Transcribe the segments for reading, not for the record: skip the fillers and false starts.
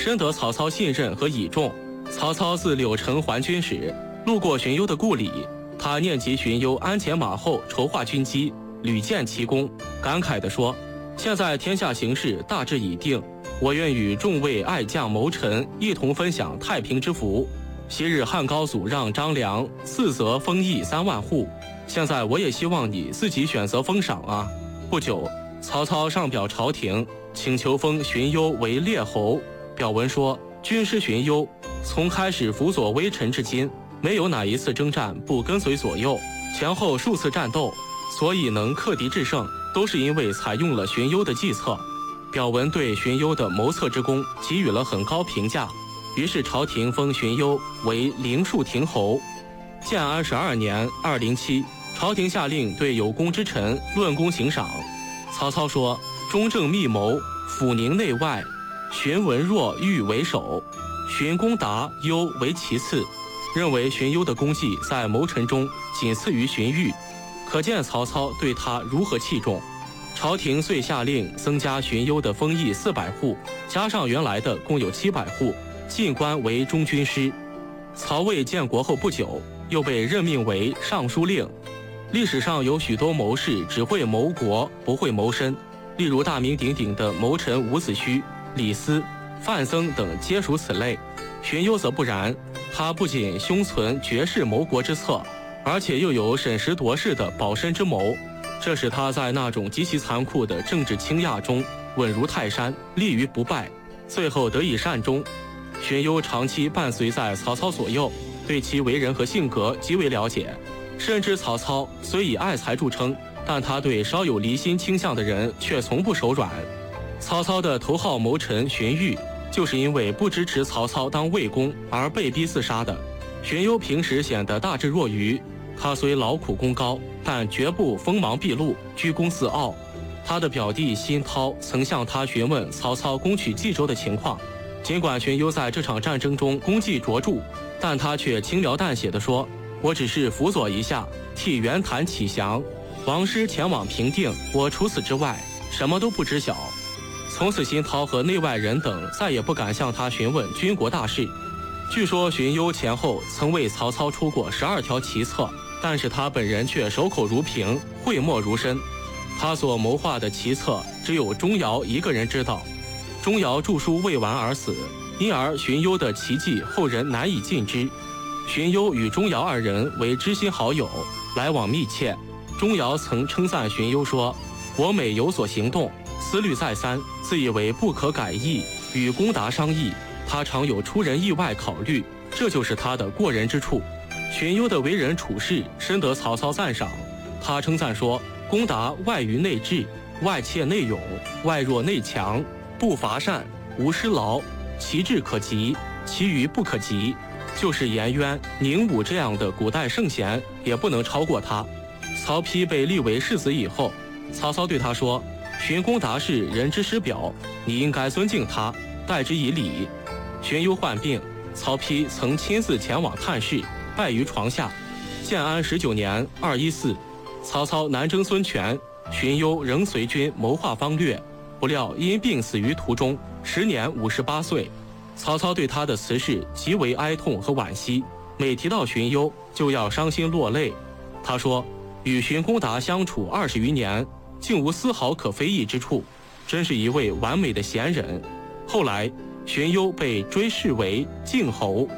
深得曹操信任和倚重。曹操自柳城还军时，路过荀攸的故里，他念及荀攸鞍前马后筹划军机，屡建奇功，感慨地说：“现在天下形势大致已定，我愿与众位爱将谋臣一同分享太平之福。昔日汉高祖让张良4泽封邑3万户，现在我也希望你自己选择封赏啊。”不久，曹操上表朝廷，请求封荀攸为列侯。表文说，军师荀攸从开始辅佐微臣至今，没有哪一次征战不跟随左右，前后数次战斗，所以能克敌制胜，都是因为采用了荀攸的计策。表文对荀攸的谋策之功给予了很高评价，于是朝廷封荀攸为灵树亭侯。建安12年207，朝廷下令对有功之臣论功行赏。曹操说：“中正密谋，抚宁内外，荀文若欲为首，荀公达、攸为其次。”认为荀攸的功绩在谋臣中仅次于荀彧，可见曹操对他如何器重。朝廷遂下令增加荀攸的封邑400户，加上原来的共有700户，进官为中军师。曹魏建国后不久，又被任命为尚书令。历史上有许多谋士只会谋国，不会谋身，例如大名鼎鼎的谋臣伍子胥、李斯、范增等皆属此类。荀攸则不然，他不仅胸存绝世谋国之策，而且又有审时度势的保身之谋，这使他在那种极其残酷的政治倾轧中稳如泰山，立于不败，最后得以善终。荀攸长期伴随在曹操左右，对其为人和性格极为了解，深知曹操虽以爱才著称，但他对稍有离心倾向的人却从不手软。曹操的头号谋臣荀彧就是因为不支持曹操当魏公而被逼自杀的。荀攸平时显得大智若愚，他虽劳苦功高，但绝不锋芒毕露、居功自傲。他的表弟辛涛曾向他询问曹操攻取冀州的情况，尽管荀攸在这场战争中功绩卓著，但他却轻描淡写地说：“我只是辅佐一下，替袁谭启降，王师前往平定，我除此之外什么都不知晓。”从此辛涛和内外人等再也不敢向他询问军国大事。据说荀攸前后曾为曹操出过12条奇策，但是他本人却守口如瓶，讳莫如深。他所谋划的奇策只有钟繇一个人知道。钟繇著书未完而死，因而荀攸的奇计后人难以尽知。荀攸与钟繇2人为知心好友，来往密切。钟繇曾称赞荀攸说：“我每有所行动，思虑再三，自以为不可改易，与公达商议，他常有出人意外考虑，这就是他的过人之处。”荀攸的为人处事深得曹操赞赏，他称赞说：“公达外于内智，外切内勇，外弱内强，不伐善，无失劳，其志可及，其余不可及。”就是颜渊、宁武这样的古代圣贤也不能超过他。曹丕被立为世子以后，曹操对他说：“荀公达是人之师表，你应该尊敬他，待之以礼。”荀攸患病，曹丕曾亲自前往探视，拜于床下。建安19年214，曹操南征孙权，荀攸仍随军谋划方略，不料因病死于途中，时年58岁。曹操对他的辞世极为哀痛和惋惜，每提到荀攸就要伤心落泪。他说：“与荀公达相处20余年，竟无丝毫可非议之处，真是一位完美的贤人。”后来荀攸被追谥为靖侯。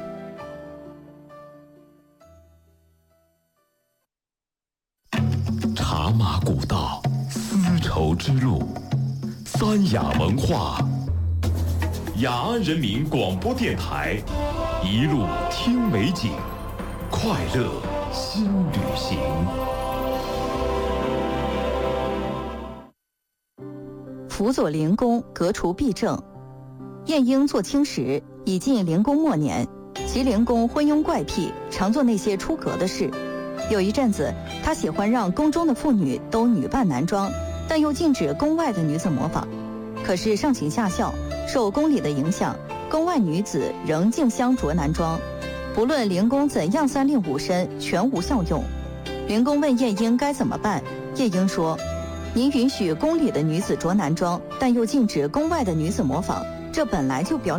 茶马古道，丝绸之路，三雅文化。雅安人民广播电台，一路听美景，快乐新旅行。 辅佐灵公，革除弊政。晏婴做卿时，已近灵公末年，其灵公昏庸怪癖，常做那些出格的事。有一阵子，他喜欢让宫中的妇女都女扮男装，但又禁止宫外的女子模仿。可是上行下效，受宫里的影响，宫外女子仍竞相着男装，不论灵公怎样三令五申，全无效用。灵公问晏婴该怎么办，晏婴说：“您允许宫里的女子着男装，但又禁止宫外的女子模仿，这本来就表